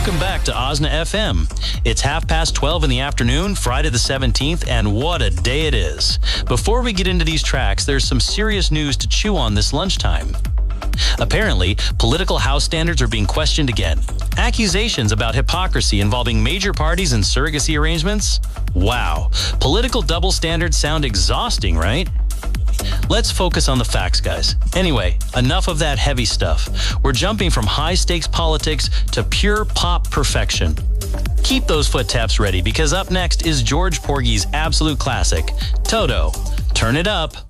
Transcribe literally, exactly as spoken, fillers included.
Welcome back to Osna F M. It's half past twelve in the afternoon, Friday the seventeenth, and what a day it is. Before we get into these tracks, there's some serious news to chew on this lunchtime. Apparently, political House standards are being questioned again. Accusations about hypocrisy involving major parties and surrogacy arrangements? Wow. Political double standards sound exhausting, right? Let's focus on the facts, guys. Anyway, enough of that heavy stuff. We're jumping from high-stakes politics to pure pop perfection. Keep those foot taps ready, because up next is George Porgy's absolute classic, Toto. Turn it up.